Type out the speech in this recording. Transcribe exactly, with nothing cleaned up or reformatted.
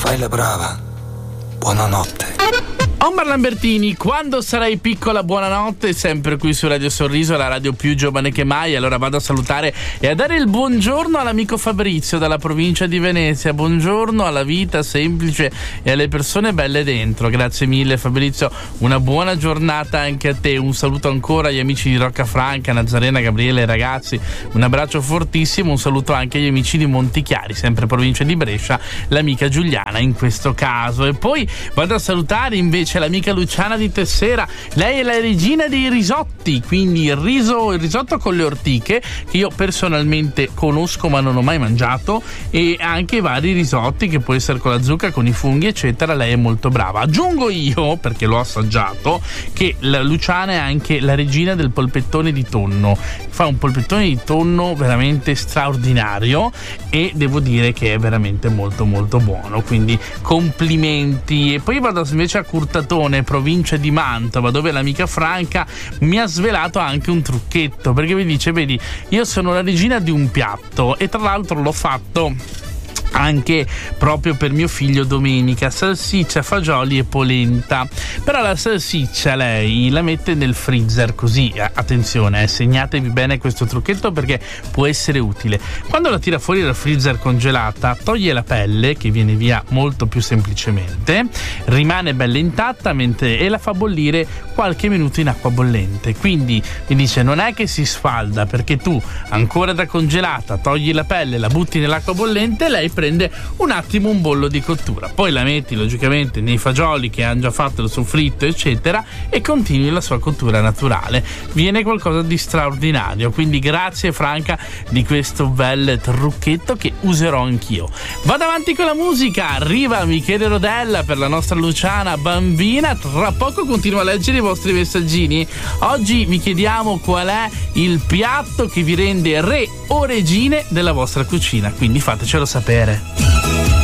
Fai la brava. Buonanotte. Omar Lambertini, quando sarai piccola, buonanotte, sempre qui su Radio Sorriso, la radio più giovane che mai. Allora vado a salutare e a dare il buongiorno all'amico Fabrizio dalla provincia di Venezia. Buongiorno alla vita semplice e alle persone belle dentro. Grazie mille Fabrizio, una buona giornata anche a te. Un saluto ancora agli amici di Roccafranca, Nazarena, Gabriele, ragazzi, un abbraccio fortissimo. Un saluto anche agli amici di Montichiari, sempre provincia di Brescia, l'amica Giuliana in questo caso. E poi vado a salutare invece l'amica Luciana di Tessera. Lei è la regina dei risotti, quindi il riso, il risotto con le ortiche, che io personalmente conosco ma non ho mai mangiato, e anche i vari risotti, che può essere con la zucca, con i funghi eccetera. Lei è molto brava. Aggiungo io, perché l'ho assaggiato, che la Luciana è anche la regina del polpettone di tonno. Fa un polpettone di tonno veramente straordinario e devo dire che è veramente molto molto buono, quindi complimenti. E poi vado invece a Curtatone, provincia di Mantova, dove l'amica Franca mi ha svelato anche un trucchetto, perché mi dice: vedi, io sono la regina di un piatto e tra l'altro l'ho fatto anche proprio per mio figlio domenica: salsiccia, fagioli e polenta. Però la salsiccia lei la mette nel freezer, così attenzione, eh, segnatevi bene questo trucchetto perché può essere utile. Quando la tira fuori dal freezer congelata, toglie la pelle, che viene via molto più semplicemente, rimane bella intatta, mentre e la fa bollire qualche minuto in acqua bollente. Quindi mi dice: non è che si sfalda, perché tu ancora da congelata togli la pelle, la butti nell'acqua bollente, lei prende un attimo un bollo di cottura, poi la metti logicamente nei fagioli che hanno già fatto il soffritto eccetera e continui la sua cottura naturale. Viene qualcosa di straordinario, quindi grazie Franca di questo bel trucchetto che userò anch'io. Vado avanti con la musica, arriva Michele Rodella per la nostra Luciana bambina. Tra poco continuo a leggere i vostri messaggini. Oggi vi chiediamo qual è il piatto che vi rende re o regine della vostra cucina, quindi fatecelo sapere.